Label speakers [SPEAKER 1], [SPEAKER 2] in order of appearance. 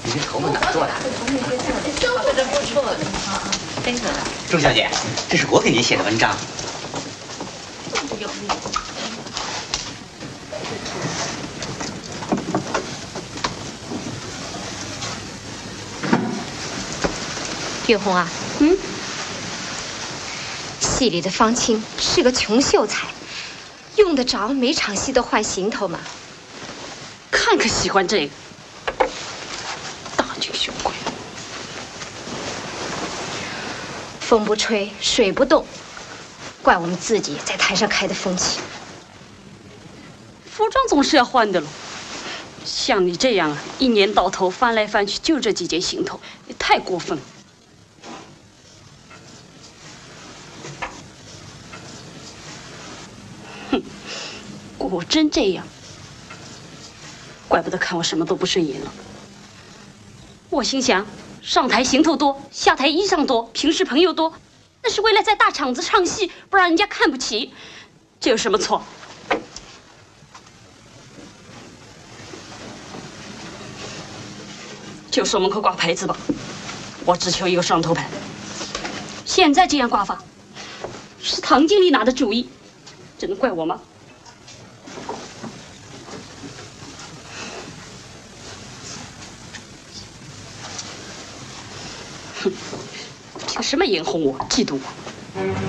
[SPEAKER 1] 你这头发哪做的？
[SPEAKER 2] 这不错的啊，真的。
[SPEAKER 1] 钟小姐，这是我给您写的文章。
[SPEAKER 3] 月红啊，戏里的方青是个穷秀才，用得着每场戏都换行头吗？
[SPEAKER 4] 看可喜欢这个大惊小怪。
[SPEAKER 3] 风不吹，水不动，怪我们自己在台上开的风气。
[SPEAKER 4] 服装总是要换的喽。像你这样啊，一年到头翻来翻去就这几件行头，也太过分了。哼，果真这样，怪不得看我什么都不顺眼了。我心想，上台行头多，下台衣裳多，平时朋友多，那是为了在大场子唱戏，不让人家看不起，这有什么错？就守门口挂牌子吧，我只求一个双头牌。现在这样挂法，是唐经理拿的主意，这能怪我吗？哼，凭什么眼红我、嫉妒我？